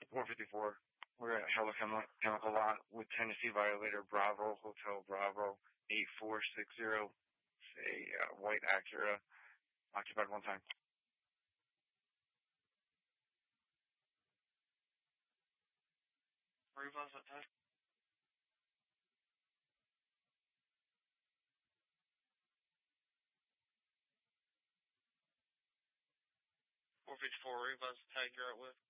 454. We're at Hello Chemical Lot with Tennessee Violator Bravo, Hotel Bravo, 8460. Say, white Acura, occupied one time. Revise that time. 454, revise the tag you're out with.